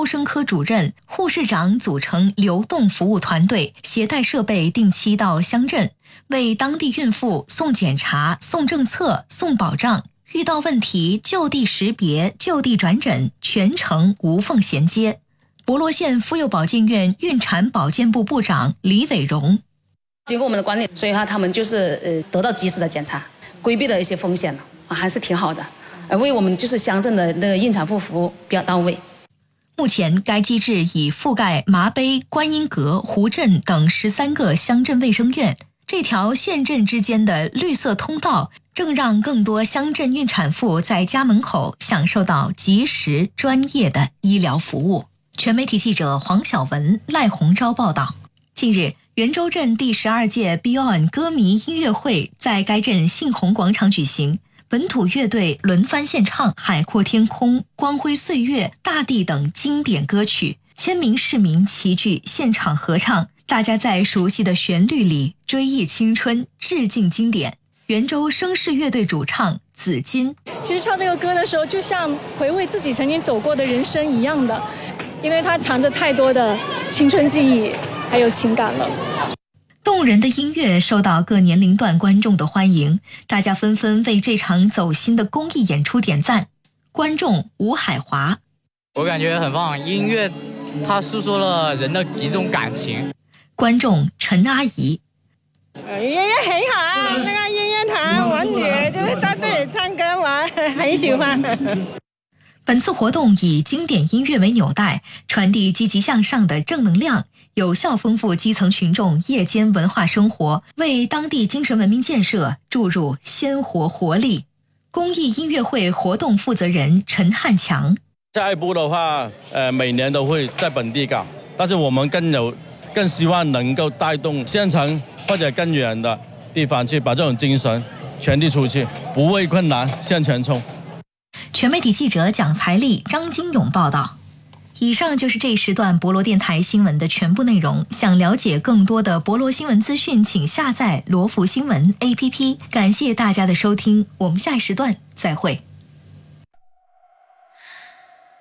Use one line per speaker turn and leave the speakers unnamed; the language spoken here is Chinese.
招生科主任、护士长组成流动服务团队，携带设备定期到乡镇，为当地孕妇送检查、送政策、送保障，遇到问题就地识别、就地转诊，全程无缝衔接。博罗县妇幼保健院孕产保健部部长李伟荣：
经过我们的管理，所以他们就是得到及时的检查，规避了一些风险了，还是挺好的，为我们就是乡镇的那个孕产妇服务比较到位。
目前该机制已覆盖麻碑、观音阁、湖镇等13个乡镇卫生院，这条县镇之间的绿色通道正让更多乡镇孕产妇在家门口享受到及时专业的医疗服务。全媒体记者黄晓文、赖红昭报道。近日，袁州镇第12届 Beyond 歌迷音乐会在该镇信鸿广场举行，本土乐队轮番献唱《海阔天空》《光辉岁月》《大地》等经典歌曲，千名市民齐聚现场合唱，大家在熟悉的旋律里追忆青春，致敬经典。袁州声势乐队主唱紫金：
其实唱这个歌的时候，就像回味自己曾经走过的人生一样的，因为它藏着太多的青春记忆还有情感了。
动人的音乐受到各年龄段观众的欢迎，大家纷纷为这场走心的公益演出点赞。观众吴海华：
我感觉很棒，音乐它诉说了人的一种感情。
观众陈阿姨：
音乐很好，那个音乐团我女儿就是在这里唱歌，我很喜欢。
本次活动以经典音乐为纽带，传递积极向上的正能量，有效丰富基层群众夜间文化生活，为当地精神文明建设注入鲜活活力。公益音乐会活动负责人陈汉强：
下一步的话，每年都会在本地搞，但是我们更希望能够带动县城或者更远的地方去把这种精神传递出去，不畏困难向前冲。
全媒体记者蒋才丽、张金勇报道。以上就是这一时段博罗电台新闻的全部内容。想了解更多的博罗新闻资讯，请下载罗福新闻 APP。感谢大家的收听，我们下一时段再会。